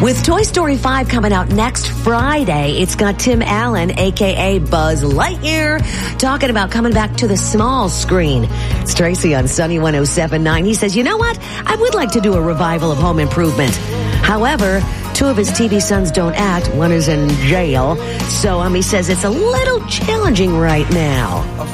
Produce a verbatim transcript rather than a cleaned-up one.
With Toy Story five coming out next Friday, it's got Tim Allen, a k a. Buzz Lightyear, talking about coming back to the small screen. It's Tracy on Sunny one oh seven point nine. He says, you know what? I would like to do a revival of Home Improvement. However, two of his T V sons don't act. One is in jail. So um, he says it's a little challenging right now.